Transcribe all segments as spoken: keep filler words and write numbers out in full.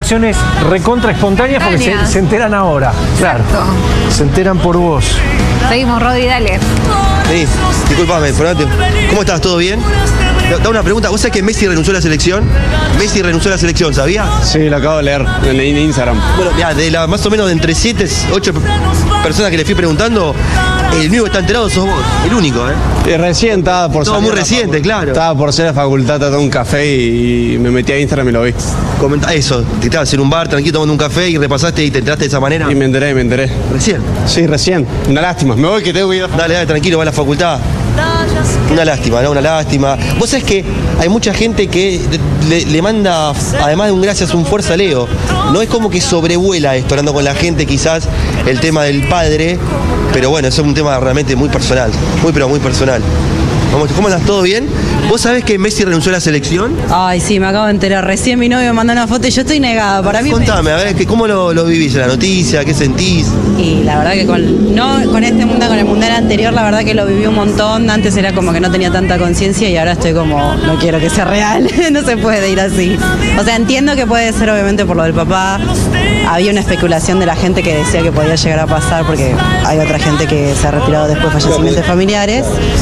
reacciones recontra espontáneas porque se, se enteran ahora. Claro. Exacto. Se enteran por vos. Seguimos, Rodi, dale. Sí, disculpame, Fernando. ¿Cómo estás? ¿Todo bien? Da una pregunta. ¿Vos sabés que Messi renunció a la selección? Messi renunció a la selección, ¿sabía? Sí, lo acabo de leer en Instagram. Bueno, mira, de la más o menos de entre siete, ocho personas que le fui preguntando, el único que está enterado sos vos, el único, ¿eh? Y recién estaba por Todo muy reciente, claro. Estaba por ser a la facultad, tomé un café y, y me metí a Instagram y lo vi. Comenta eso, te estabas en un bar tranquilo tomando un café y repasaste y te enteraste de esa manera. Y me enteré, me enteré. ¿Recién? Sí, recién. Una lástima. Me voy que tengo que ir a... Dale, dale, tranquilo, va a la facultad. Una lástima, ¿no? Una lástima. Vos sabés que hay mucha gente que le, le manda, además de un gracias, un fuerza a Leo. No es como que sobrevuela esto, hablando con la gente quizás, el tema del padre, pero bueno, eso es un tema realmente muy personal, muy pero muy personal. Vamos, ¿cómo andas? ¿Todo bien? ¿Vos sabés que Messi renunció a la selección? Ay, sí, me acabo de enterar. Recién mi novio me mandó una foto y yo estoy negada. Para mí. Contame, a ver, ¿cómo lo, lo vivís en la noticia? ¿Qué sentís? Y la verdad que con, no con este mundial, con el mundial anterior, la verdad que lo viví un montón. Antes era como que no tenía tanta conciencia y ahora estoy como, no quiero que sea real. No se puede ir así. O sea, entiendo que puede ser obviamente por lo del papá. Había una especulación de la gente que decía que podía llegar a pasar porque hay otra gente que se ha retirado después de fallecimientos familiares.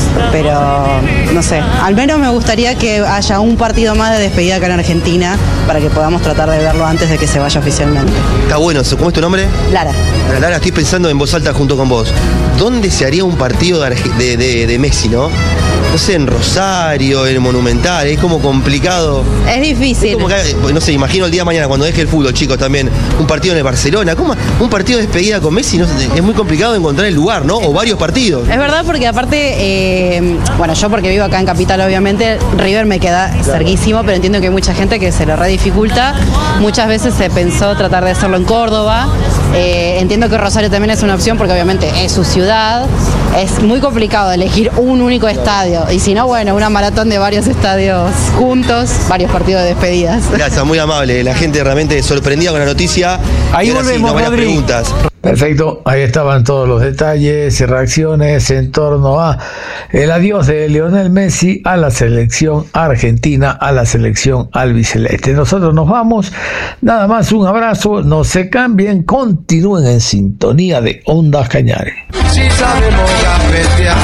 Pero no sé, al menos me gustaría que haya un partido más de despedida acá en Argentina para que podamos tratar de verlo antes de que se vaya oficialmente. Está bueno, ¿cómo es tu nombre? Lara. Lara, estoy pensando en voz alta junto con vos. ¿Dónde se haría un partido de, de, de, de Messi, no? No sé, en Rosario, en Monumental, es como complicado. Es difícil. Es como que, no sé, imagino el día de mañana cuando deje el fútbol, chicos, también, un partido en el Barcelona. ¿Cómo? Un partido de despedida con Messi, no, es muy complicado encontrar el lugar, ¿no? O varios partidos. Es verdad, porque aparte, eh, bueno, yo porque vivo acá en Capital, obviamente, River me queda claro. cerquísimo, pero entiendo que hay mucha gente que se lo re dificulta. Muchas veces se pensó tratar de hacerlo en Córdoba. Eh, entiendo que Rosario también es una opción porque obviamente es su ciudad. Es muy complicado elegir un único estadio. Y si no, bueno, una maratón de varios estadios juntos, varios partidos de despedidas. Gracias, muy amable. La gente realmente sorprendida con la noticia. Ahí volvemos, sí, no, varias preguntas. Perfecto, ahí estaban todos los detalles y reacciones en torno a el adiós de Lionel Messi a la selección argentina, a la selección albiceleste. Nosotros nos vamos, nada más un abrazo, no se cambien, continúen en sintonía de Ondas Cañares. Si sabemos cafetear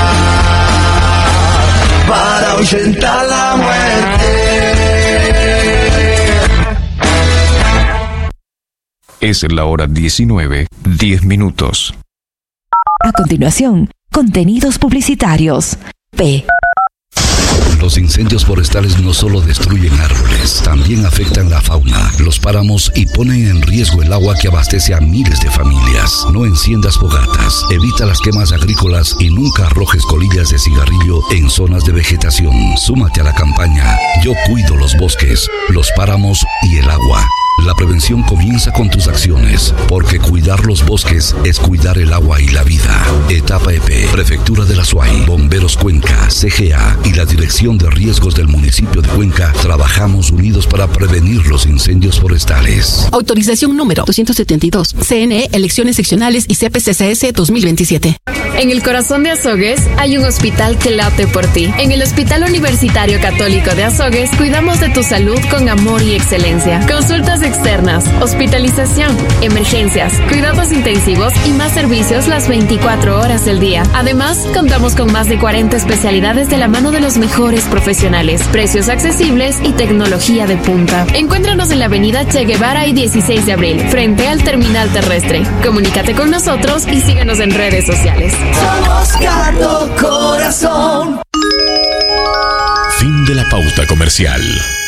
para ahuyentar la muerte. Es la hora diecinueve, diez minutos. A continuación, contenidos publicitarios. P. Los incendios forestales no solo destruyen árboles, también afectan la fauna, los páramos y ponen en riesgo el agua que abastece a miles de familias. No enciendas fogatas, evita las quemas agrícolas y nunca arrojes colillas de cigarrillo en zonas de vegetación. Súmate a la campaña Yo cuido los bosques, los páramos y el agua. La prevención comienza con tus acciones, porque cuidar los bosques es cuidar el agua y la vida. Etapa E P, Prefectura de la Suay, Bomberos Cuenca, C G A y la Dirección de Riesgos del municipio de Cuenca trabajamos unidos para prevenir los incendios forestales. Autorización número doscientos setenta y dos, C N E, Elecciones Seccionales y C P C C S dos mil veintisiete. En el corazón de Azogues hay un hospital que late por ti. En el Hospital Universitario Católico de Azogues cuidamos de tu salud con amor y excelencia. Consultas externas, hospitalización, emergencias, cuidados intensivos y más servicios las veinticuatro horas del día. Además, contamos con más de cuarenta especialidades de la mano de los mejores profesionales, precios accesibles y tecnología de punta. Encuéntranos en la avenida Che Guevara y dieciséis de abril, frente al terminal terrestre. Comunícate con nosotros y síguenos en redes sociales. Somos Cardo Corazón. Fin de la pauta comercial.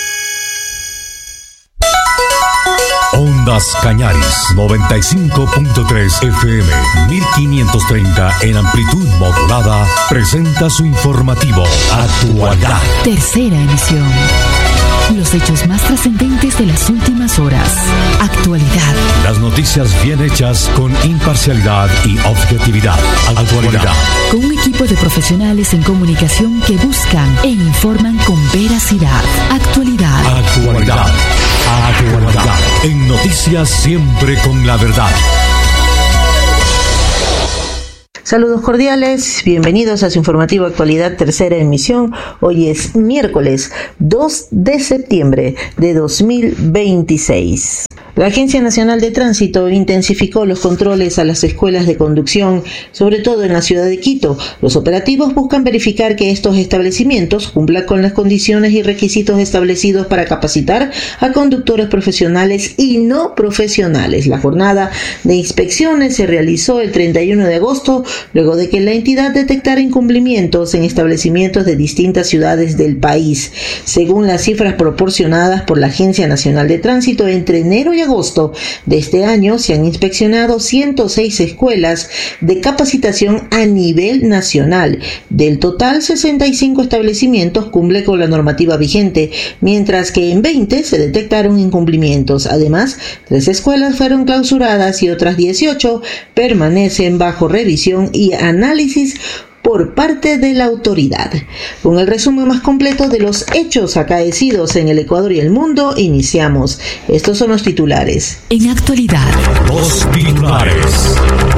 Ondas Cañaris noventa y cinco punto tres F M, mil quinientos treinta en amplitud modulada, presenta su informativo Actualidad. Tercera emisión. Los hechos más trascendentes de las últimas horas. Actualidad. Las noticias bien hechas con imparcialidad y objetividad. Actualidad. Con un equipo de profesionales en comunicación que buscan e informan con veracidad. Actualidad. Actualidad. Actualidad. En noticias siempre con la verdad. Saludos cordiales, bienvenidos a su informativo Actualidad, tercera emisión. Hoy es miércoles dos de septiembre de dos mil veintiséis. La Agencia Nacional de Tránsito intensificó los controles a las escuelas de conducción, sobre todo en la ciudad de Quito. Los operativos buscan verificar que estos establecimientos cumplan con las condiciones y requisitos establecidos para capacitar a conductores profesionales y no profesionales. La jornada de inspecciones se realizó el treinta y uno de agosto, luego de que la entidad detectara incumplimientos en establecimientos de distintas ciudades del país. Según las cifras proporcionadas por la Agencia Nacional de Tránsito, entre enero y agosto de este año se han inspeccionado ciento seis escuelas de capacitación a nivel nacional. Del total, sesenta y cinco establecimientos cumplen con la normativa vigente, mientras que en veinte se detectaron incumplimientos. Además, tres escuelas fueron clausuradas y otras dieciocho permanecen bajo revisión y análisis por parte de la autoridad. Con el resumen más completo de los hechos acaecidos en el Ecuador y el mundo, iniciamos. Estos son los titulares. En actualidad, los titulares.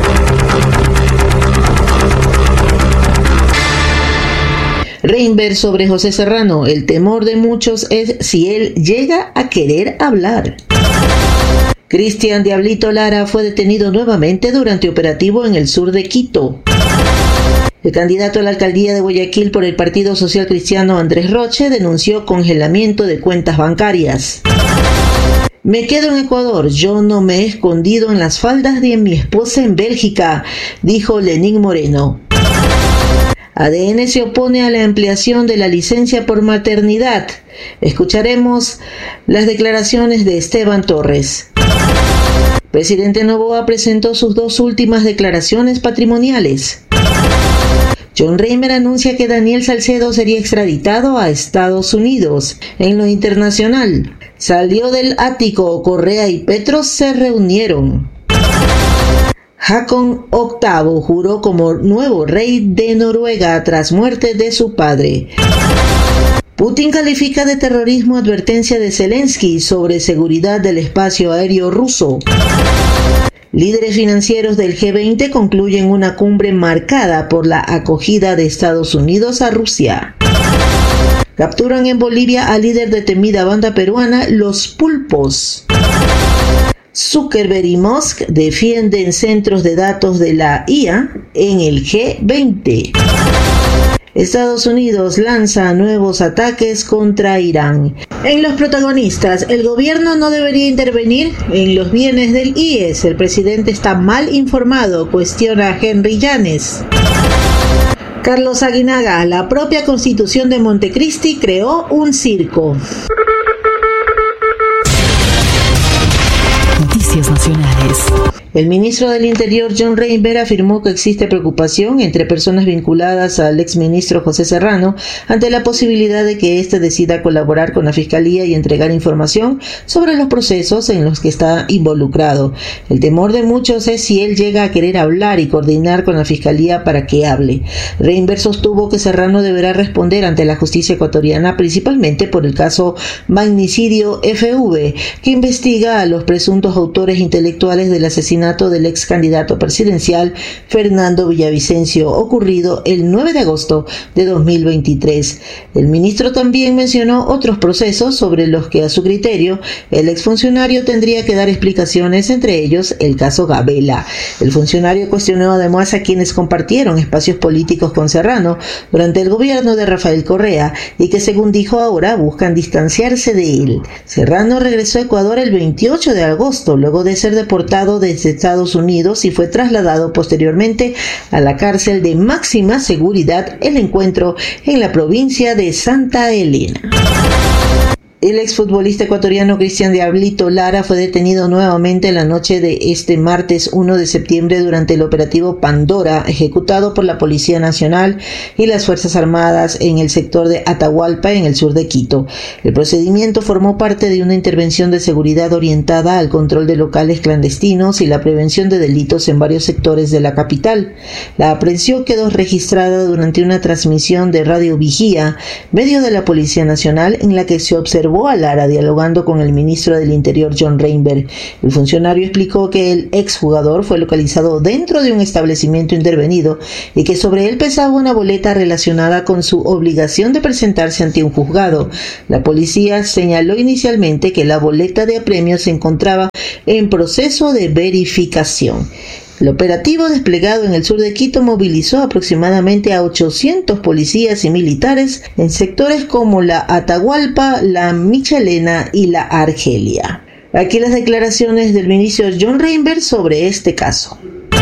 Reinber sobre José Serrano. El temor de muchos es si él llega a querer hablar. Cristian Diablito Lara fue detenido nuevamente durante operativo en el sur de Quito. El candidato a la alcaldía de Guayaquil por el Partido Social Cristiano, Andrés Roche, denunció congelamiento de cuentas bancarias. Me quedo en Ecuador, yo no me he escondido en las faldas de mi esposa en Bélgica, dijo Lenín Moreno. A D N se opone a la ampliación de la licencia por maternidad. Escucharemos las declaraciones de Esteban Torres. Presidente Noboa presentó sus dos últimas declaraciones patrimoniales. John Reimer anuncia que Daniel Salcedo sería extraditado a Estados Unidos. En lo internacional, salió del ático, Correa y Petro se reunieron. Haakon octavo juró como nuevo rey de Noruega tras muerte de su padre. Putin califica de terrorismo advertencia de Zelensky sobre seguridad del espacio aéreo ruso. Líderes financieros del G veinte concluyen una cumbre marcada por la acogida de Estados Unidos a Rusia. Capturan en Bolivia al líder de temida banda peruana, Los Pulpos. Zuckerberg y Musk defienden centros de datos de la I A en el G veinte. Estados Unidos lanza nuevos ataques contra Irán. En los protagonistas, el gobierno no debería intervenir en los bienes del I E S. El presidente está mal informado, cuestiona Henry Llanes. Carlos Aguinaga, la propia Constitución de Montecristi creó un circo. Noticias nacionales. El ministro del Interior, John Reinber, afirmó que existe preocupación entre personas vinculadas al exministro José Serrano ante la posibilidad de que éste decida colaborar con la Fiscalía y entregar información sobre los procesos en los que está involucrado. El temor de muchos es si él llega a querer hablar y coordinar con la Fiscalía para que hable. Reinber sostuvo que Serrano deberá responder ante la justicia ecuatoriana, principalmente por el caso Magnicidio F V, que investiga a los presuntos autores intelectuales del asesinato del ex candidato presidencial Fernando Villavicencio, ocurrido el nueve de agosto de dos mil veintitrés. El ministro también mencionó otros procesos sobre los que, a su criterio, el exfuncionario tendría que dar explicaciones, entre ellos el caso Gabela. El funcionario cuestionó además a quienes compartieron espacios políticos con Serrano durante el gobierno de Rafael Correa y que, según dijo ahora, buscan distanciarse de él. Serrano regresó a Ecuador el veintiocho de agosto, luego de ser deportado desde Estados Unidos, y fue trasladado posteriormente a la cárcel de máxima seguridad, El Encuentro, en la provincia de Santa Elena. El exfutbolista ecuatoriano Cristian Diablito Lara fue detenido nuevamente la noche de este martes uno de septiembre durante el operativo Pandora, ejecutado por la Policía Nacional y las Fuerzas Armadas en el sector de Atahualpa, en el sur de Quito. El procedimiento formó parte de una intervención de seguridad orientada al control de locales clandestinos y la prevención de delitos en varios sectores de la capital. La aprehensión quedó registrada durante una transmisión de Radio Vigía, medio de la Policía Nacional, en la que se observó observó a Lara dialogando con el ministro del Interior, John Reinberg. El funcionario explicó que el exjugador fue localizado dentro de un establecimiento intervenido y que sobre él pesaba una boleta relacionada con su obligación de presentarse ante un juzgado. La policía señaló inicialmente que la boleta de apremio se encontraba en proceso de verificación. El operativo desplegado en el sur de Quito movilizó aproximadamente a ochocientos policías y militares en sectores como la Atahualpa, la Michelena y la Argelia. Aquí las declaraciones del ministro John Reinberg sobre este caso.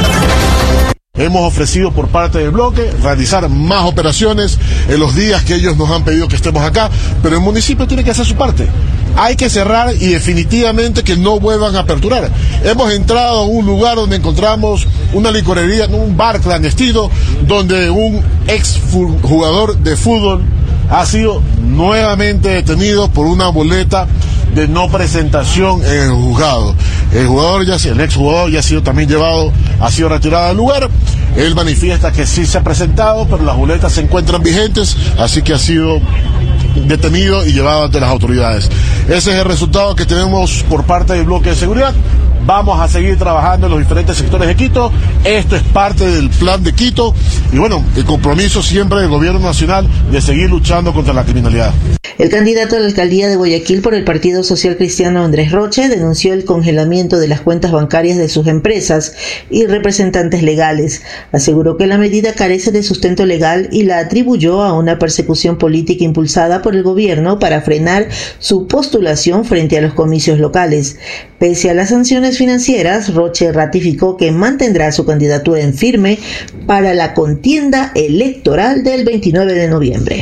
Hemos ofrecido por parte del bloque realizar más operaciones en los días que ellos nos han pedido que estemos acá, pero el municipio tiene que hacer su parte. Hay que cerrar y definitivamente que no vuelvan a aperturar. Hemos entrado a un lugar donde encontramos una licorería, un bar clandestino, donde un ex jugador de fútbol ha sido nuevamente detenido por una boleta de no presentación en el juzgado. El jugador ya, el ex jugador ya ha sido también llevado, ha sido retirado del lugar. Él manifiesta que sí se ha presentado, pero las boletas se encuentran vigentes, así que ha sido detenido y llevado ante las autoridades. Ese es el resultado que tenemos por parte del bloque de seguridad. Vamos a seguir trabajando en los diferentes sectores de Quito. Esto es parte del plan de Quito y bueno, el compromiso siempre del gobierno nacional de seguir luchando contra la criminalidad. El candidato a la alcaldía de Guayaquil por el Partido Social Cristiano, Andrés Roche, denunció el congelamiento de las cuentas bancarias de sus empresas y representantes legales. Aseguró que la medida carece de sustento legal y la atribuyó a una persecución política impulsada por el gobierno para frenar su postulación frente a los comicios locales. Pese a las sanciones financieras, Roche ratificó que mantendrá su candidatura en firme para la contienda electoral del veintinueve de noviembre.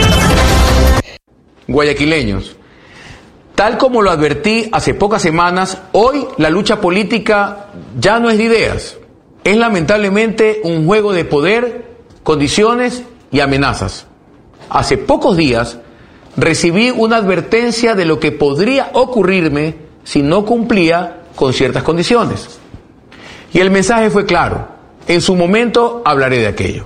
Guayaquileños, tal como lo advertí hace pocas semanas, hoy la lucha política ya no es de ideas, es lamentablemente un juego de poder, condiciones y amenazas. Hace pocos días recibí una advertencia de lo que podría ocurrirme si no cumplía con ciertas condiciones. Y el mensaje fue claro, en su momento hablaré de aquello.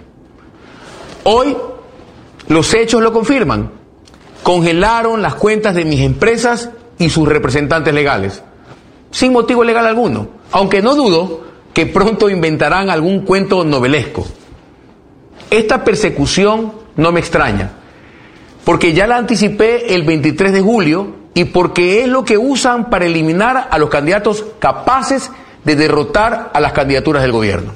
Hoy los hechos lo confirman. Congelaron las cuentas de mis empresas y sus representantes legales, sin motivo legal alguno, aunque no dudo que pronto inventarán algún cuento novelesco. Esta persecución no me extraña, porque ya la anticipé el veintitrés de julio y porque es lo que usan para eliminar a los candidatos capaces de derrotar a las candidaturas del gobierno.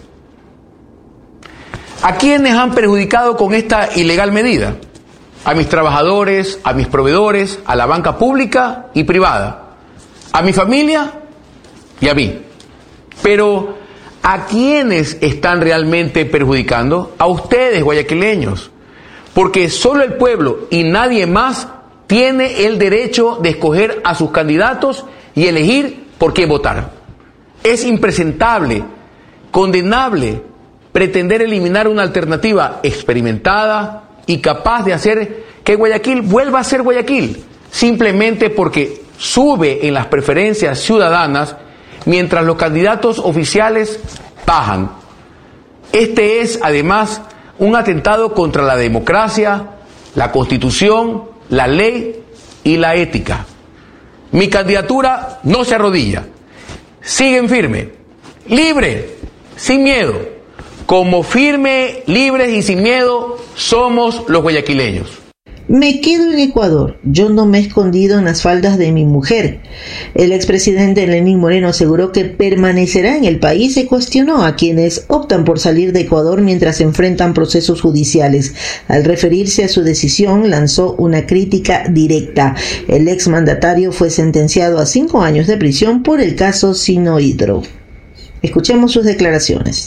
¿A quiénes han perjudicado con esta ilegal medida? A mis trabajadores, a mis proveedores, a la banca pública y privada, a mi familia y a mí. Pero, ¿a quiénes están realmente perjudicando? A ustedes, guayaquileños, porque solo el pueblo y nadie más tiene el derecho de escoger a sus candidatos y elegir por qué votar. Es impresentable, condenable, pretender eliminar una alternativa experimentada y capaz de hacer que Guayaquil vuelva a ser Guayaquil, simplemente porque sube en las preferencias ciudadanas mientras los candidatos oficiales bajan. Este es, además, un atentado contra la democracia, la Constitución, la ley y la ética. Mi candidatura no se arrodilla. Siguen firme, libre, sin miedo. Como firme, libres y sin miedo somos los guayaquileños. Me quedo en Ecuador. Yo no me he escondido en las faldas de mi mujer. El expresidente Lenín Moreno aseguró que permanecerá en el país y cuestionó a quienes optan por salir de Ecuador mientras enfrentan procesos judiciales. Al referirse a su decisión, lanzó una crítica directa. El exmandatario fue sentenciado a cinco años de prisión por el caso Sinohydro. Escuchemos sus declaraciones.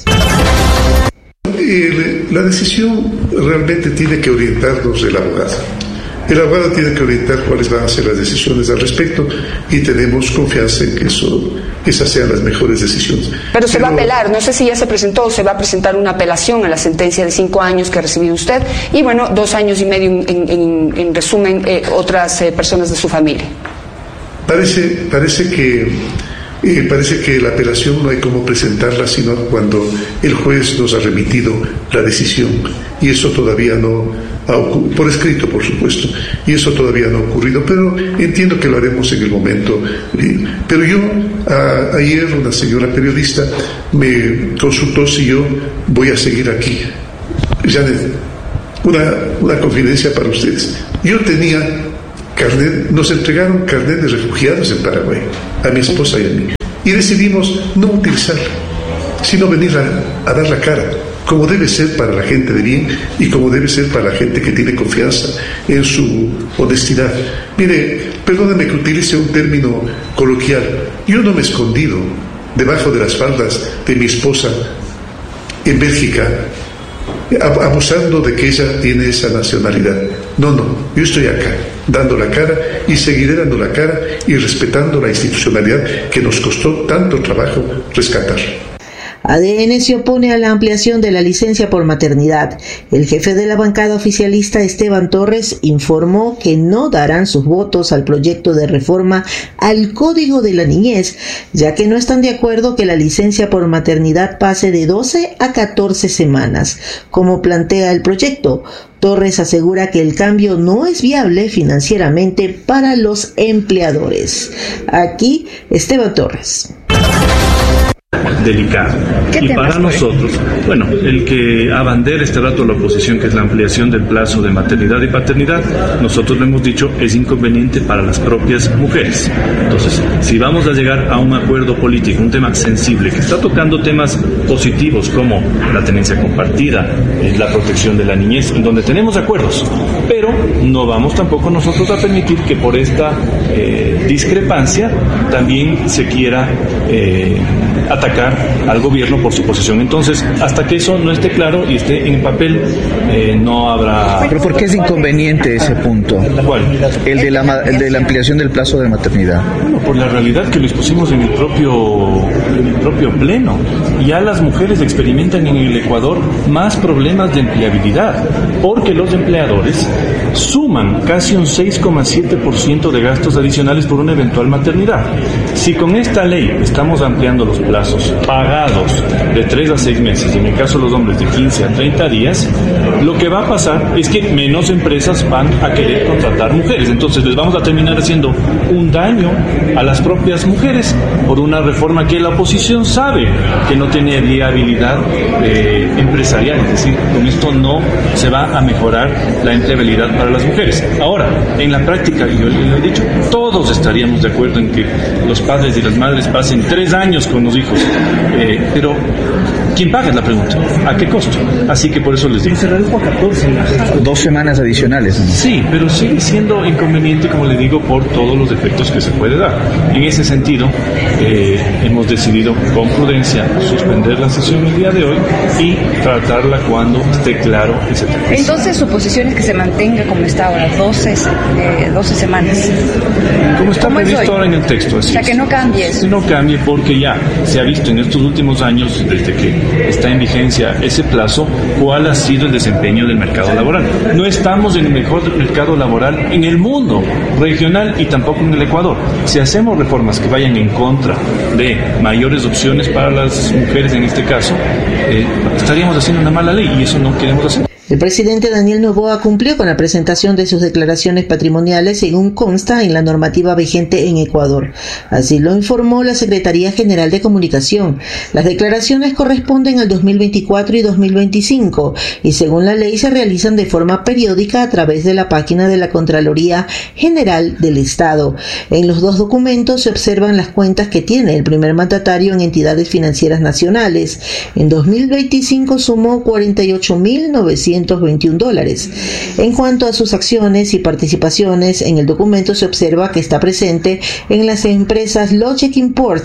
La decisión realmente tiene que orientarnos el abogado. El abogado tiene que orientar cuáles van a ser las decisiones al respecto y tenemos confianza en que eso, esas sean las mejores decisiones. Pero se Pero, va a apelar, no sé si ya se presentó o se va a presentar una apelación a la sentencia de cinco años que ha recibido usted y bueno, dos años y medio en, en, en resumen eh, otras eh, personas de su familia. Parece, parece que... Eh, parece que la apelación no hay cómo presentarla sino cuando el juez nos ha remitido la decisión y eso todavía no, a, por escrito, por supuesto, y eso todavía no ha ocurrido, pero entiendo que lo haremos en el momento. Pero yo, a, ayer una señora periodista me consultó si yo voy a seguir aquí. Janet, una, una confidencia para ustedes. Yo tenía carnet, nos entregaron carnet de refugiados en Paraguay, a mi esposa y a mí, y decidimos no utilizarlo, sino venir a, a dar la cara, como debe ser para la gente de bien y como debe ser para la gente que tiene confianza en su honestidad. Mire, perdóname que utilice un término coloquial, yo no me he escondido debajo de las faldas de mi esposa en Bélgica, abusando de que ella tiene esa nacionalidad. No, no, yo estoy acá, dando la cara y seguiré dando la cara y respetando la institucionalidad que nos costó tanto trabajo rescatar. A D N se opone a la ampliación de la licencia por maternidad. El jefe de la bancada oficialista, Esteban Torres, informó que no darán sus votos al proyecto de reforma al Código de la Niñez, ya que no están de acuerdo que la licencia por maternidad pase de doce a catorce semanas, como plantea el proyecto. Torres asegura que el cambio no es viable financieramente para los empleadores. Aquí, Esteban Torres. Delicado. Y para nosotros, bueno, el que abandera este rato la oposición, que es la ampliación del plazo de maternidad y paternidad, nosotros lo hemos dicho, es inconveniente para las propias mujeres. Entonces, si vamos a llegar a un acuerdo político, un tema sensible, que está tocando temas positivos como la tenencia compartida, la protección de la niñez, en donde tenemos acuerdos, pero no vamos tampoco nosotros a permitir que por esta eh, discrepancia también se quiera eh, atacar al gobierno por su posición. Entonces, hasta que eso no esté claro y esté en papel, eh, no habrá... ¿Pero por qué es inconveniente ese punto? ¿Cuál? El de la, el de la ampliación del plazo de maternidad. Bueno, por la realidad que lo expusimos en el propio, en el propio pleno. Ya las mujeres experimentan en el Ecuador más problemas de empleabilidad, porque los empleadores suman casi un seis coma siete por ciento de gastos adicionales por una eventual maternidad. Si con esta ley estamos ampliando los plazos pagados de tres a seis meses, y en el caso de los hombres de quince a treinta días, lo que va a pasar es que menos empresas van a querer contratar mujeres. Entonces les vamos a terminar haciendo un daño a las propias mujeres por una reforma que la oposición sabe que no tiene viabilidad eh, empresarial. Es decir, con esto no se va a mejorar la empleabilidad para las mujeres. Ahora, en la práctica, yo le he dicho, todos estaríamos de acuerdo en que los padres y las madres pasen tres años con los hijos, eh, pero ¿quién paga? Es la pregunta. ¿A qué costo? Así que por eso les digo. Se redujo a catorce. Dos semanas adicionales, ¿no? Sí, pero sigue siendo inconveniente, como le digo, por todos los efectos que se puede dar. En ese sentido, eh, hemos decidido con prudencia suspender la sesión el día de hoy y tratarla cuando esté claro ese tema. Entonces, su posición es que se mantenga como está ahora, doce, eh, doce semanas. Como está previsto ahora en el texto. Así o sea, que no cambie eso. No cambie porque ya se ha visto en estos últimos años, desde que está en vigencia ese plazo, cuál ha sido el desempeño del mercado laboral. No estamos en el mejor mercado laboral en el mundo regional y tampoco en el Ecuador. Si hacemos reformas que vayan en contra de mayores opciones para las mujeres en este caso, eh, estaríamos haciendo una mala ley y eso no queremos hacer. El presidente Daniel Noboa cumplió con la presentación de sus declaraciones patrimoniales según consta en la normativa vigente en Ecuador. Así lo informó la Secretaría General de Comunicación. Las declaraciones corresponden al dos mil veinticuatro y dos mil veinticinco y según la ley se realizan de forma periódica a través de la página de la Contraloría General del Estado. En los dos documentos se observan las cuentas que tiene el primer mandatario en entidades financieras nacionales. En dos mil veinticinco sumó cuarenta y ocho mil novecientos veintiún dólares. En cuanto a sus acciones y participaciones, en el documento se observa que está presente en las empresas Logic Import,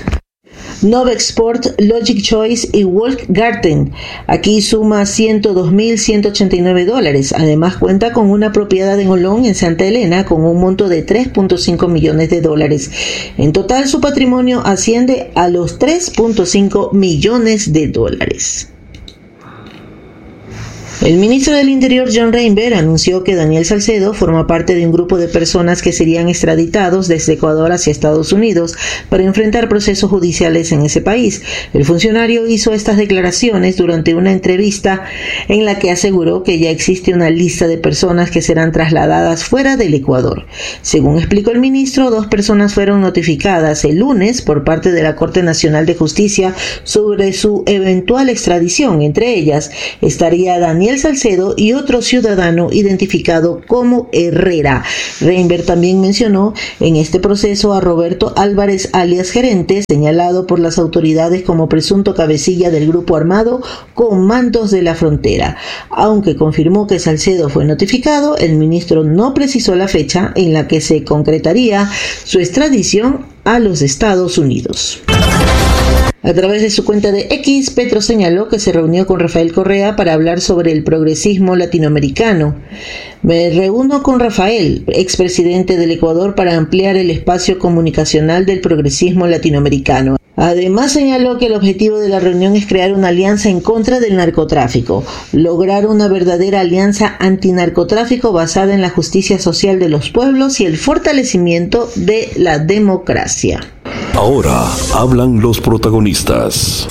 Novexport, Logic Choice y Wolfgarten. Aquí suma ciento dos mil ciento ochenta y nueve dólares. Además cuenta con una propiedad en Olón, en Santa Elena, con un monto de tres punto cinco millones de dólares. En total su patrimonio asciende a los tres punto cinco millones de dólares. El ministro del Interior, John Reinberg, anunció que Daniel Salcedo forma parte de un grupo de personas que serían extraditados desde Ecuador hacia Estados Unidos para enfrentar procesos judiciales en ese país. El funcionario hizo estas declaraciones durante una entrevista en la que aseguró que ya existe una lista de personas que serán trasladadas fuera del Ecuador. Según explicó el ministro, dos personas fueron notificadas el lunes por parte de la Corte Nacional de Justicia sobre su eventual extradición. Entre ellas estaría Daniel Salcedo y otro ciudadano identificado como Herrera. Reinberg también mencionó en este proceso a Roberto Álvarez, alias Gerente, señalado por las autoridades como presunto cabecilla del grupo armado Comandos de la Frontera. Aunque confirmó que Salcedo fue notificado, el ministro no precisó la fecha en la que se concretaría su extradición a los Estados Unidos. A través de su cuenta de X, Petro señaló que se reunió con Rafael Correa para hablar sobre el progresismo latinoamericano. Me reúno con Rafael, expresidente del Ecuador, para ampliar el espacio comunicacional del progresismo latinoamericano. Además señaló que el objetivo de la reunión es crear una alianza en contra del narcotráfico, lograr una verdadera alianza antinarcotráfico basada en la justicia social de los pueblos y el fortalecimiento de la democracia. Ahora hablan los protagonistas.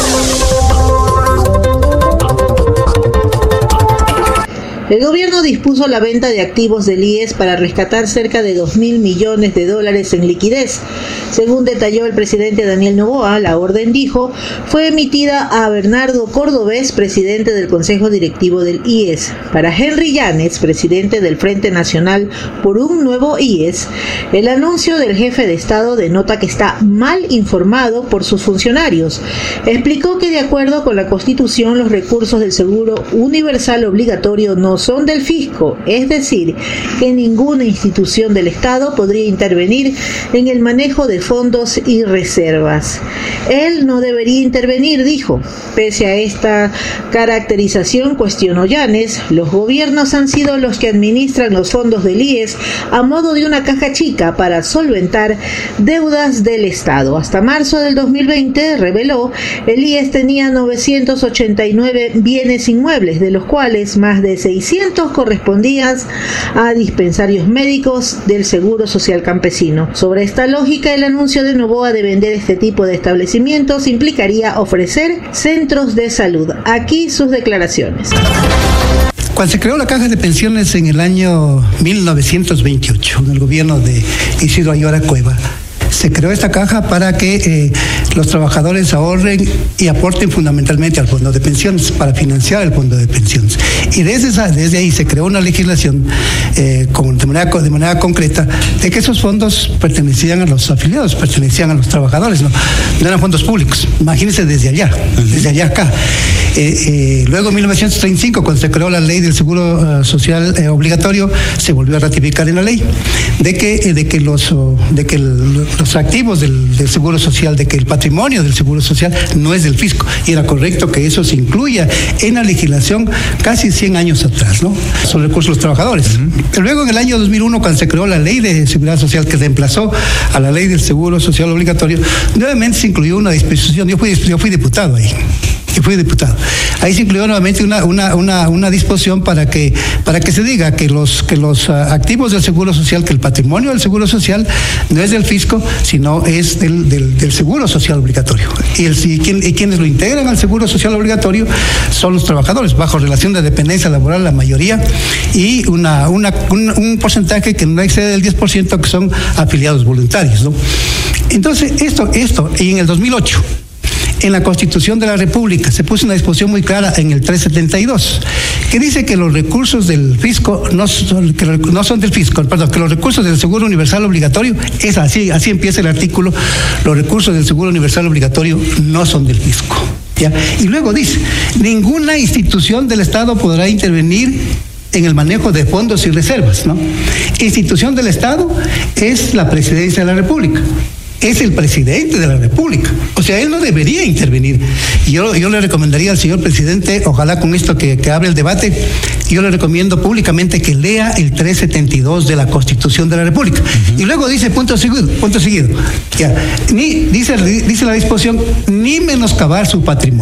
El gobierno dispuso la venta de activos del I E S para rescatar cerca de dos mil millones de dólares en liquidez. Según detalló el presidente Daniel Noboa, la orden, dijo, fue emitida a Bernardo Cordobés, presidente del Consejo Directivo del I E S. Para Henry Llanes, presidente del Frente Nacional por un Nuevo I E S, el anuncio del jefe de Estado denota que está mal informado por sus funcionarios. Explicó que de acuerdo con la Constitución, los recursos del Seguro Universal Obligatorio no son del fisco, es decir, que ninguna institución del Estado podría intervenir en el manejo de fondos y reservas. Él no debería intervenir, dijo. Pese a esta caracterización, cuestionó Llanes, los gobiernos han sido los que administran los fondos del I E S a modo de una caja chica para solventar deudas del Estado. Hasta marzo del dos mil veinte, reveló, el I E S tenía novecientos ochenta y nueve bienes inmuebles, de los cuales más de seiscientos correspondían a dispensarios médicos del Seguro Social Campesino. Sobre esta lógica, el anuncio de Noboa de vender este tipo de establecimientos implicaría ofrecer centros de salud. Aquí sus declaraciones. Cuando se creó la Caja de Pensiones en el año mil novecientos veintiocho, en el gobierno de Isidro Ayora Cueva, se creó esta caja para que eh, los trabajadores ahorren y aporten fundamentalmente al fondo de pensiones, para financiar el fondo de pensiones. Y desde, esa, desde ahí se creó una legislación eh, con, de, manera, de manera concreta de que esos fondos pertenecían a los afiliados, pertenecían a los trabajadores, no, no eran fondos públicos. Imagínense desde allá, desde allá acá. Eh, eh, luego en mil novecientos treinta y cinco, cuando se creó la ley del seguro uh, social eh, obligatorio, se volvió a ratificar en la ley de que, eh, de que, los, uh, de que el, los activos del, del seguro social, de que el patrimonio del seguro social no es del fisco. Y era correcto que eso se incluya en la legislación casi cien años atrás, ¿no? Sobre recursos de los trabajadores. Uh-huh. Luego en el año dos mil uno, cuando se creó la ley de seguridad social que reemplazó a la ley del seguro social obligatorio, nuevamente se incluyó una disposición. Yo fui, yo fui diputado ahí. que fui diputado. Ahí se incluyó nuevamente una, una, una, una disposición para que, para que se diga que los, que los uh, activos del Seguro Social, que el patrimonio del Seguro Social no es del fisco, sino es del, del, del Seguro Social obligatorio. Y, el, y, quien, y quienes lo integran al Seguro Social obligatorio son los trabajadores, bajo relación de dependencia laboral la mayoría, y una, una, un, un porcentaje que no excede del diez por ciento que son afiliados voluntarios, ¿no? Entonces, esto, esto, y en el dos mil ocho, en la Constitución de la República se puso una disposición muy clara en el trescientos setenta y dos que dice que los recursos del fisco no son, que no son del fisco, perdón, que los recursos del Seguro Universal Obligatorio, es así, así empieza el artículo, los recursos del Seguro Universal Obligatorio no son del fisco, ¿ya? Y luego dice, ninguna institución del Estado podrá intervenir en el manejo de fondos y reservas, ¿no? Institución del Estado es la Presidencia de la República. Es el presidente de la República. O sea, él no debería intervenir. Yo, yo le recomendaría al señor presidente, ojalá con esto que, que abre el debate, yo le recomiendo públicamente que lea el trescientos setenta y dos de la Constitución de la República. Uh-huh. Y luego dice, punto seguido, punto seguido, ya, ni, dice, dice la disposición, ni menoscabar su patrimonio.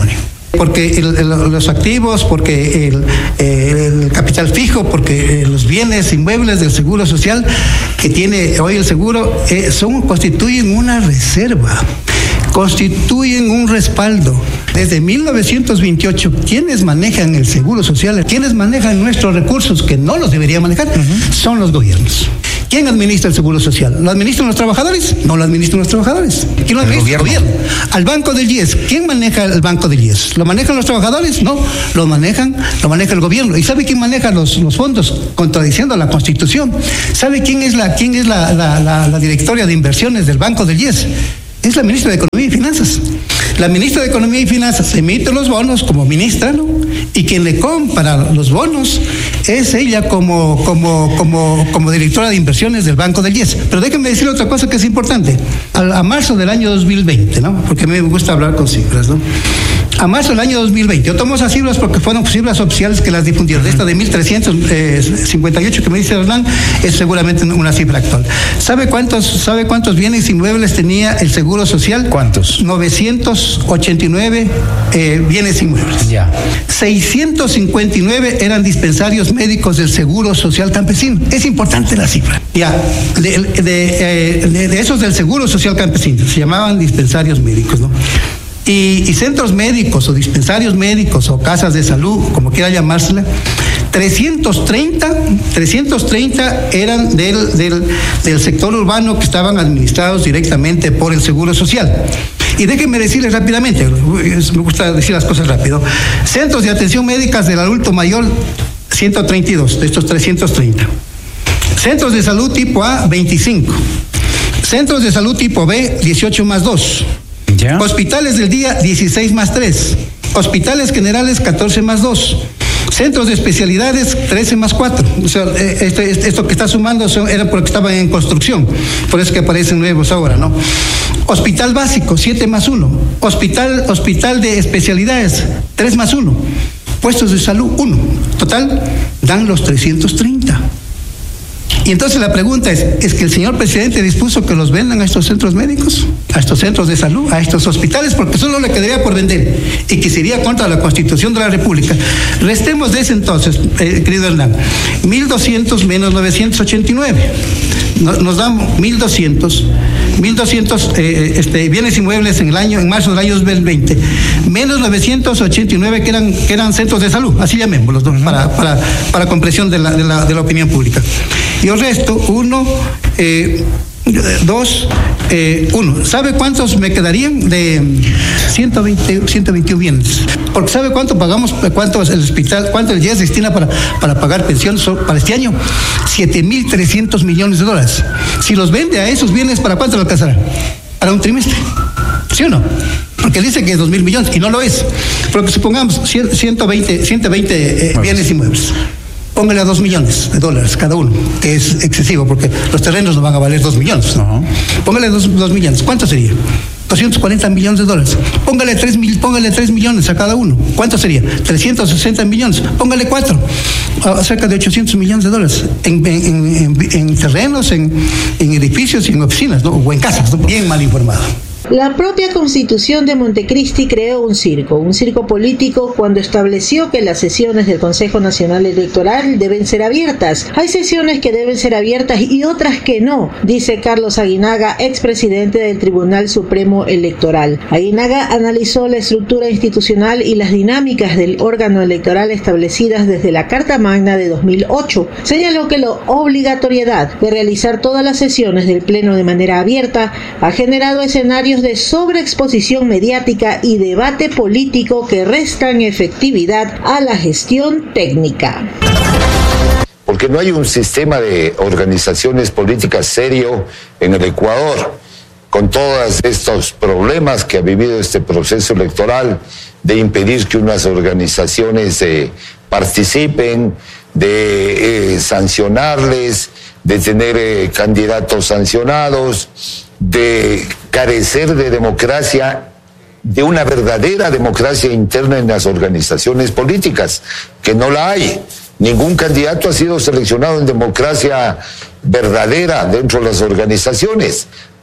Porque el, el, los activos, porque el, el capital fijo, porque los bienes inmuebles del Seguro Social que tiene hoy el seguro eh, son, constituyen una reserva, constituyen un respaldo. Desde mil novecientos veintiocho, quienes manejan el Seguro Social, quienes manejan nuestros recursos, que no los deberían manejar, uh-huh. son los gobiernos. ¿Quién administra el Seguro Social? ¿Lo administran los trabajadores? No lo administran los trabajadores. ¿Quién lo administra? El gobierno. Al Banco del I E S. ¿Quién maneja el Banco del I E S? ¿Lo manejan los trabajadores? No, lo manejan, lo maneja el gobierno. ¿Y sabe quién maneja los, los fondos? Contradiciendo la Constitución. ¿Sabe quién es la, quién es la, la, la, la directoria de inversiones del Banco del I E S? Es la ministra de Economía y Finanzas. La ministra de Economía y Finanzas emite los bonos como ministra, ¿no? Y quien le compra los bonos es ella como, como, como, como directora de inversiones del Banco del I E S. Pero déjenme decir otra cosa que es importante. A, a marzo del año dos mil veinte, ¿no? Porque a mí me gusta hablar con cifras, ¿no? A marzo del año dos mil veinte, yo tomo esas cifras porque fueron cifras oficiales que las difundieron. Esta de mil trescientos cincuenta y ocho que me dice Hernán es seguramente una cifra actual. ¿Sabe cuántos, sabe cuántos bienes inmuebles tenía el Seguro Social? ¿Cuántos? novecientos ochenta y nueve eh, bienes inmuebles. Ya. seiscientos cincuenta y nueve eran dispensarios médicos del Seguro Social Campesino. Es importante la cifra. Ya, de, de, de, de, de esos del Seguro Social Campesino, se llamaban dispensarios médicos, ¿no? Y, y centros médicos o dispensarios médicos o casas de salud, como quiera llamársela, trescientos treinta eran del, del, del sector urbano que estaban administrados directamente por el Seguro Social. Y déjenme decirles rápidamente, me gusta decir las cosas rápido, centros de atención médicas del adulto mayor, ciento treinta y dos de estos trescientos treinta. Centros de salud tipo A, veinticinco. Centros de salud tipo B, dieciocho más dos. ¿Ya? Hospitales del día, dieciséis más tres. Hospitales generales, catorce más dos. Centros de especialidades, trece más cuatro. O sea, esto, esto que está sumando son, era porque estaban en construcción. Por eso que aparecen nuevos ahora, ¿no? Hospital básico, siete más uno. Hospital, hospital de especialidades, tres más uno. Puestos de salud, uno. Total, dan los trescientos treinta. Y entonces la pregunta es, ¿es que el señor presidente dispuso que los vendan a estos centros médicos, a estos centros de salud, a estos hospitales? Porque solo le quedaría por vender y que sería contra la Constitución de la República. Restemos de ese entonces, eh, querido Hernán, mil doscientos menos novecientos ochenta y nueve. Nos dan mil doscientos, mil doscientos eh, este, bienes inmuebles en el año, en marzo del año dos mil veinte, menos novecientos ochenta y nueve que eran, que eran centros de salud, así llamémoslos, ¿no? para, para, para comprensión de la, de, la, de la opinión pública. Y el resto, uno, eh, dos, eh, uno. ¿Sabe cuántos me quedarían? De ciento veinte, ciento veintiuno bienes. Porque ¿sabe cuánto pagamos, cuánto el hospital, cuánto el I E S destina para, para pagar pensiones para este año? siete mil trescientos millones de dólares. Si los vende a esos bienes, ¿para cuánto lo alcanzará? Para un trimestre. ¿Sí o no? Porque dice que es dos mil millones y no lo es. Pero que supongamos ciento veinte, ciento veinte eh, bienes inmuebles. Póngale a dos millones de dólares cada uno, que es excesivo porque los terrenos no van a valer dos millones. Uh-huh. Póngale dos, dos millones. ¿Cuánto sería? doscientos cuarenta millones de dólares. Póngale tres mil, póngale tres millones a cada uno. ¿Cuánto sería? trescientos sesenta millones. Póngale cuatro. Cerca de ochocientos millones de dólares en, en, en, en terrenos, en, en edificios y en oficinas, ¿no? O en casas, ¿no? Bien mal informado. La propia Constitución de Montecristi creó un circo, un circo político cuando estableció que las sesiones del Consejo Nacional Electoral deben ser abiertas. Hay sesiones que deben ser abiertas y otras que no, dice Carlos Aguinaga, expresidente del Tribunal Supremo Electoral. Aguinaga analizó la estructura institucional y las dinámicas del órgano electoral establecidas desde la Carta Magna de dos mil ocho. Señaló que la obligatoriedad de realizar todas las sesiones del Pleno de manera abierta ha generado escenarios de sobreexposición mediática y debate político que restan efectividad a la gestión técnica. Porque no hay un sistema de organizaciones políticas serio en el Ecuador, con todos estos problemas que ha vivido este proceso electoral, de impedir que unas organizaciones eh, participen, de eh, sancionarles, de tener eh, candidatos sancionados, de carecer de democracia, de una verdadera democracia interna en las organizaciones políticas, que no la hay. Ningún candidato ha sido seleccionado en democracia verdadera dentro de las organizaciones.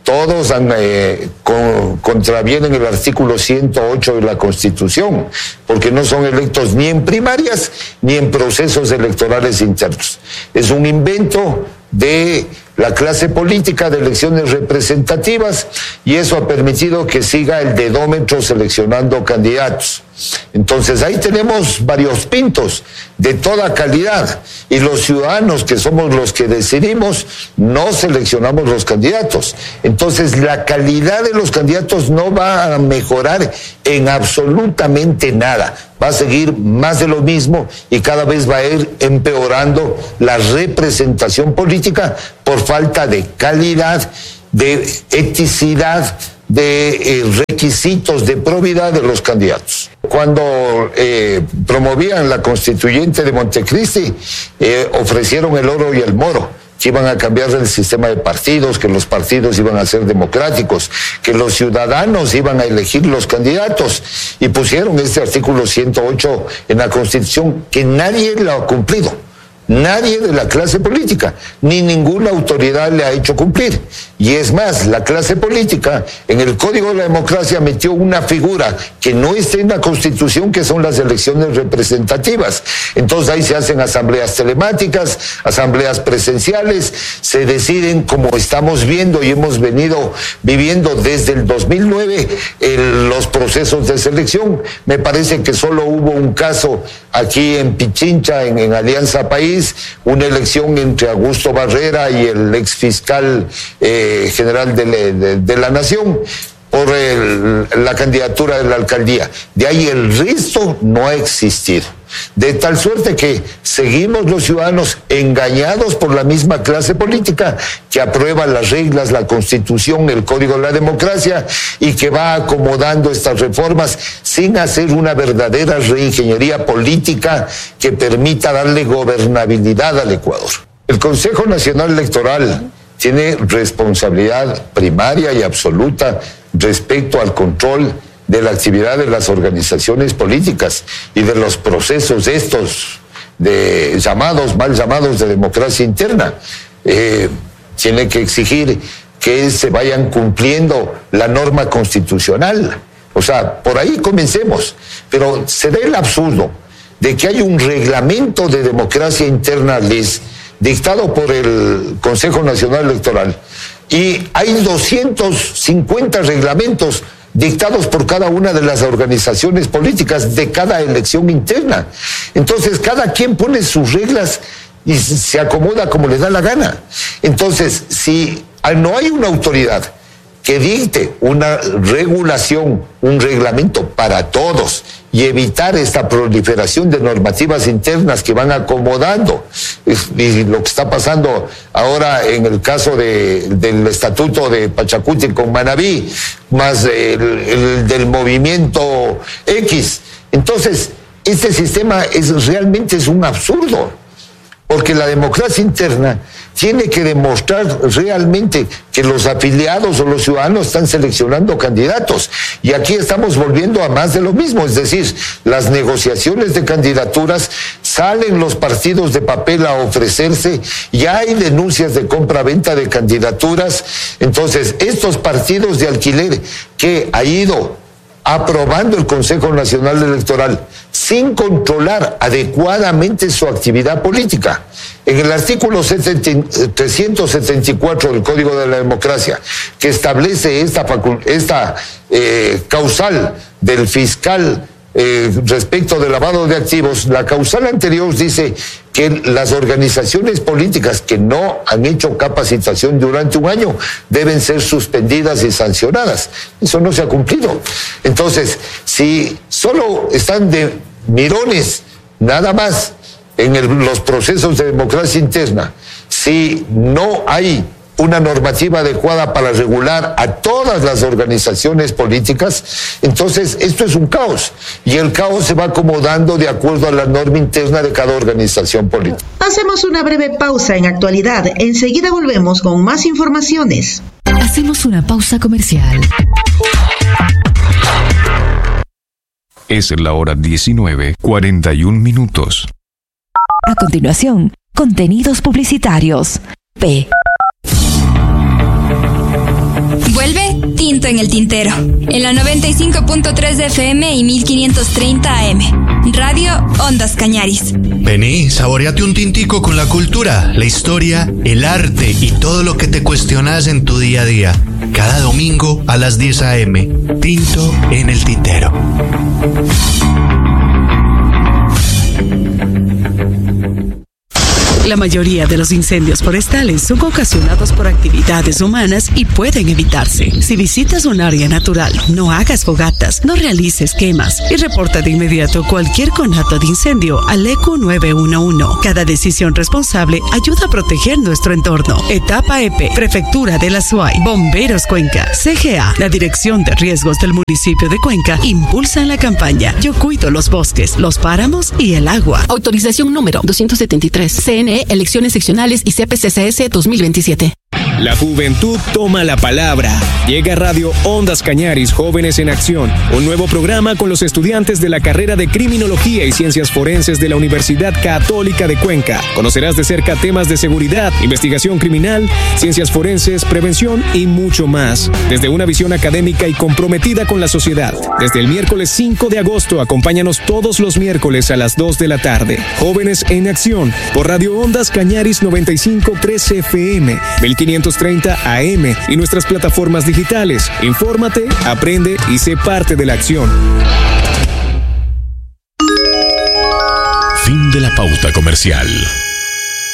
todos han, eh, con, contravienen el artículo ciento ocho de la Constitución, porque no son electos ni en primarias ni en procesos electorales internos. Es un invento de la clase política de elecciones representativas y eso ha permitido que siga el dedómetro seleccionando candidatos. Entonces ahí tenemos varios pintos de toda calidad y los ciudadanos que somos los que decidimos no seleccionamos los candidatos. Entonces la calidad de los candidatos no va a mejorar en absolutamente nada. Va a seguir más de lo mismo y cada vez va a ir empeorando la representación política por falta de calidad, de eticidad, de eh, requisitos de probidad de los candidatos. Cuando eh, promovían la constituyente de Montecristi, eh, ofrecieron el oro y el moro, que iban a cambiar el sistema de partidos, que los partidos iban a ser democráticos, que los ciudadanos iban a elegir los candidatos, y pusieron este artículo ciento ocho en la Constitución que nadie lo ha cumplido. Nadie de la clase política, ni ninguna autoridad le ha hecho cumplir. Y es más, la clase política en el Código de la Democracia metió una figura que no está en la Constitución, que son las elecciones representativas. Entonces ahí se hacen asambleas telemáticas, asambleas presenciales, se deciden, como estamos viendo y hemos venido viviendo desde el dos mil nueve, el, los procesos de selección. Me parece que solo hubo un caso aquí en Pichincha, en, en Alianza País, una elección entre Augusto Barrera y el ex fiscal eh, general de, de, de la Nación por el, la candidatura de la alcaldía. De ahí el resto no ha existido. De tal suerte que seguimos los ciudadanos engañados por la misma clase política que aprueba las reglas, la Constitución, el Código de la Democracia y que va acomodando estas reformas sin hacer una verdadera reingeniería política que permita darle gobernabilidad al Ecuador. El Consejo Nacional Electoral tiene responsabilidad primaria y absoluta respecto al control de la actividad de las organizaciones políticas y de los procesos estos de llamados, mal llamados de democracia interna. Eh, tiene que exigir que se vayan cumpliendo la norma constitucional. O sea, por ahí comencemos. Pero se da el absurdo de que hay un reglamento de democracia interna, Liz, dictado por el Consejo Nacional Electoral, y hay doscientos cincuenta reglamentos dictados por cada una de las organizaciones políticas de cada elección interna. Entonces, cada quien pone sus reglas y se acomoda como le da la gana. Entonces, si no hay una autoridad que dicte una regulación, un reglamento para todos y evitar esta proliferación de normativas internas que van acomodando, y lo que está pasando ahora en el caso de, del estatuto de Pachacuti con Manabí, más el, el del movimiento X. Entonces, este sistema es realmente es un absurdo, porque la democracia interna tiene que demostrar realmente que los afiliados o los ciudadanos están seleccionando candidatos. Y aquí estamos volviendo a más de lo mismo, es decir, las negociaciones de candidaturas, salen los partidos de papel a ofrecerse, ya hay denuncias de compra-venta de candidaturas. Entonces, estos partidos de alquiler que ha ido aprobando el Consejo Nacional Electoral sin controlar adecuadamente su actividad política. En el artículo trescientos setenta y cuatro del Código de la Democracia, que establece esta, esta eh, causal del fiscal eh, respecto del lavado de activos, la causal anterior dice que las organizaciones políticas que no han hecho capacitación durante un año deben ser suspendidas y sancionadas. Eso no se ha cumplido. Entonces, si solo están de mirones, nada más, en el, los procesos de democracia interna, si no hay una normativa adecuada para regular a todas las organizaciones políticas, entonces esto es un caos, y el caos se va acomodando de acuerdo a la norma interna de cada organización política. Hacemos una breve pausa en actualidad, enseguida volvemos con más informaciones. Hacemos una pausa comercial. Es la hora diecinueve, cuarenta y un minutos. A continuación, contenidos publicitarios. P. Vuelve Tinto en el Tintero, en la noventa y cinco punto tres de F M y mil quinientos treinta A M. Radio Ondas Cañaris. Vení, saboreate un tintico con la cultura, la historia, el arte y todo lo que te cuestionas en tu día a día. Cada domingo a las diez A M. Tinto en el Tintero. La mayoría de los incendios forestales son ocasionados por actividades humanas y pueden evitarse. Si visitas un área natural, no hagas fogatas, no realices quemas y reporta de inmediato cualquier conato de incendio al E Q nueve uno uno. Cada decisión responsable ayuda a proteger nuestro entorno. Etapa E P, Prefectura de la S U A Y, Bomberos Cuenca, C G A, la Dirección de Riesgos del municipio de Cuenca impulsan la campaña Yo cuido los bosques, los páramos y el agua. Autorización número doscientos setenta y tres. C N E, elecciones seccionales y C P C C S dos mil veintisiete. La juventud toma la palabra. Llega Radio Ondas Cañaris Jóvenes en Acción, un nuevo programa con los estudiantes de la carrera de Criminología y Ciencias Forenses de la Universidad Católica de Cuenca. Conocerás de cerca temas de seguridad, investigación criminal, ciencias forenses, prevención y mucho más. Desde una visión académica y comprometida con la sociedad. Desde el miércoles cinco de agosto, acompáñanos todos los miércoles a las dos de la tarde. Jóvenes en Acción, por Radio Ondas Cañaris noventa y cinco punto tres F M, mil quinientos treinta A M y nuestras plataformas digitales. Infórmate, aprende y sé parte de la acción. Fin de la pauta comercial.